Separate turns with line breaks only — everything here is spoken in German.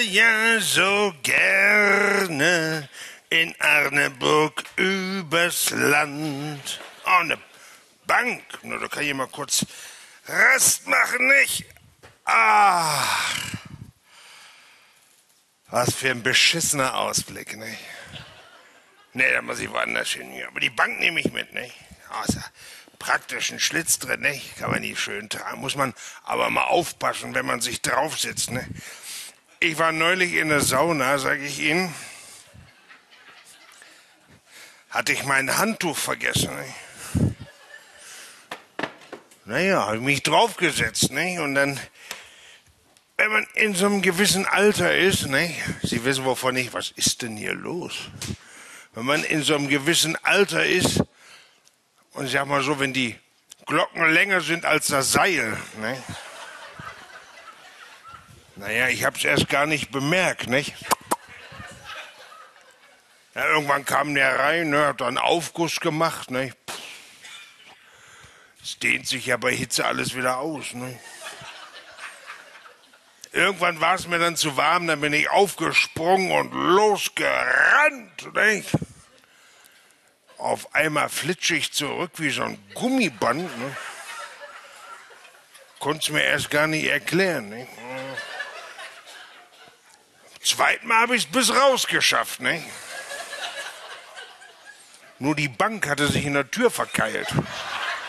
ja so gerne in Arneburg übers Land. Oh, ne Bank. Nur da kann ich mal kurz Rast machen, nicht? Was für ein beschissener Ausblick, nicht? Nee, da muss ich woanders hin. Aber die Bank nehme ich mit, nicht? Außer praktisch ein Schlitz drin, nicht? Kann man nicht schön tragen. Muss man aber mal aufpassen, wenn man sich draufsitzt, ne? Ich war neulich in der Sauna, sag ich Ihnen. Hatte ich mein Handtuch vergessen, nicht? Naja, habe ich mich draufgesetzt, nicht? Und dann, wenn man in so einem gewissen Alter ist, nicht? Sie wissen, wovon ich, was ist denn hier los? Wenn man in so einem gewissen Alter ist, und ich sag mal so, wenn die Glocken länger sind als das Seil, ne? Naja, ich hab's erst gar nicht bemerkt, nicht? Ja, irgendwann kam der rein, ne, hat dann Aufguss gemacht, nicht? Es dehnt sich ja bei Hitze alles wieder aus, ne? Irgendwann war es mir dann zu warm, dann bin ich aufgesprungen und losgerannt, nicht? Auf einmal flitsche ich zurück wie so ein Gummiband, ne? Konnte es mir erst gar nicht erklären, nicht? Zweiten Mal habe ich es bis rausgeschafft, nicht? Nur die Bank hatte sich in der Tür verkeilt.